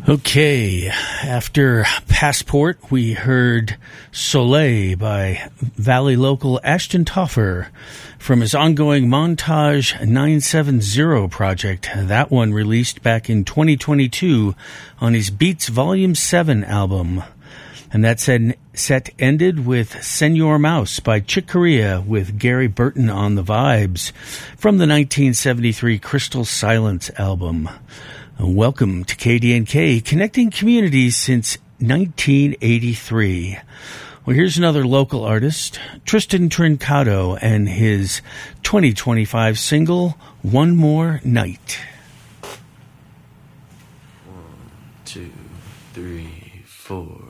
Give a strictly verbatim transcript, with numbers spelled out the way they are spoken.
Okay, after Passport, we heard Soleil by Valley local Ashton Toffer from his ongoing Montage nine seventy project. That one released back in twenty twenty-two on his Beats Volume seven album. And that said, set ended with Senor Mouse by Chick Corea with Gary Burton on the vibes from the nineteen seventy-three Crystal Silence album. Welcome to K D N K, connecting communities since nineteen eighty-three. Well, here's another local artist, Tristan Trincado, and his twenty twenty-five single, One More Night. One, two, three, four.